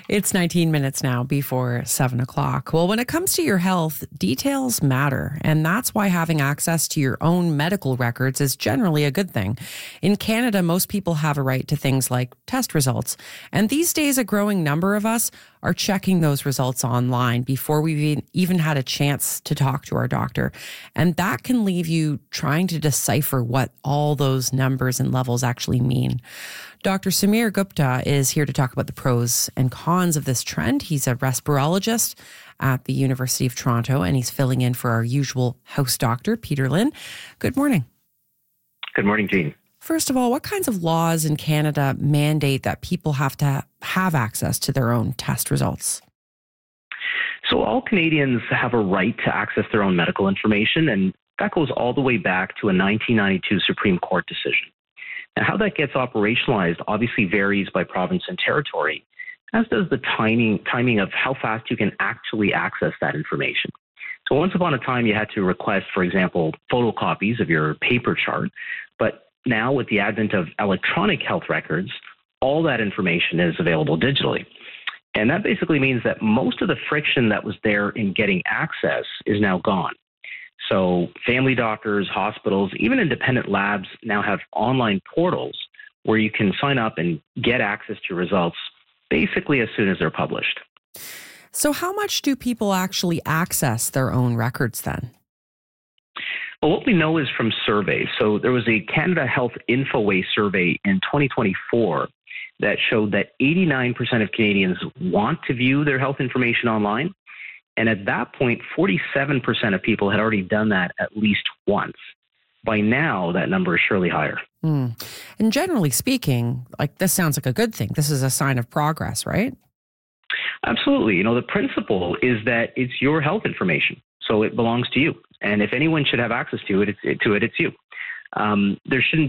It's 19 minutes now before 7 o'clock. Well, when it comes to your health, details matter. And that's why having access to your own medical records is generally a good thing. In Canada, most people have a right to things like test results. And these days, a growing number of us are checking those results online before we've even had a chance to talk to our doctor. And that can leave you trying to decipher what all those numbers and levels actually mean. Dr. Samir Gupta is here to talk about the pros and cons of this trend. He's a respirologist at the University of Toronto, and he's filling in for our usual house doctor, Peter Lynn. Good morning. Good morning, Jean. First of all, what kinds of laws in Canada mandate that people have to have access to their own test results? So all Canadians have a right to access their own medical information, and that goes all the way back to a 1992 Supreme Court decision. Now, how that gets operationalized obviously varies by province and territory, as does the timing of how fast you can actually access that information. So once upon a time, you had to request, for example, photocopies of your paper chart, but now with the advent of electronic health records, all that information is available digitally. And that basically means that most of the friction that was there in getting access is now gone. So family doctors, hospitals, even independent labs now have online portals where you can sign up and get access to results basically as soon as they're published. So how much do people actually access their own records then? Well, what we know is from surveys. So there was a Canada Health InfoWay survey in 2024 that showed that 89% of Canadians want to view their health information online. And at that point, 47% of people had already done that at least once. By now, that number is surely higher. And generally speaking, this sounds like a good thing. This is a sign of progress, right? Absolutely. The principle is that it's your health information, so it belongs to you. And if anyone should have access to it, it's you. There shouldn't